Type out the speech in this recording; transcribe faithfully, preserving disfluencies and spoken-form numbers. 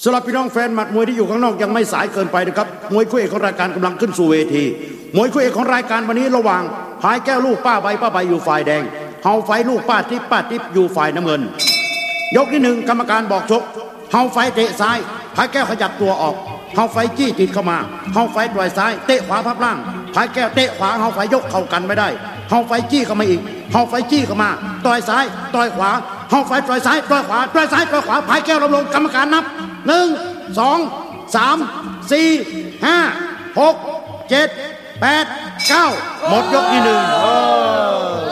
สำหรับพี่น้องแฟนหมัดมวยที่อยู่ข้างนอกยังไม่สายเกินไปนะครับมวยคู่เอกของรายการกำลังขึ้นสู่เวทีมวยคู่เอกของรายการวันนี้ระหว่างพายแก้วลูกป้าใบป้าใบอยู่ฝ่ายแดงเฮาไฟลูกป้าทิพป้าทิพอยู่ฝ่ายน้ำเงินยกที่หนึ่งกรรมการบอกชกเฮาไฟเตะซ้ายพายแก้วขยับตัวออกเฮาไฟจี้ติดเข้ามาเฮาไฟปล่อยซ้ายเตะขวาพับล่างพายแก้วเตะขวาเฮาไฟยกเข้ากันไม่ได้เฮาไฟจี้เข้ามาอีกเฮาไฟจี้เข้ามาต่อยซ้ายต่อยขวาเฮาไฟต่อยซ้ายต่อยขวาต่อยซ้ายต่อยขวาพายแก้วลงลงกรรมการนับหนึ่งสองสามสี่ห้าหกเจ็ดแปดเก้าหมดยกที่หนึ่ง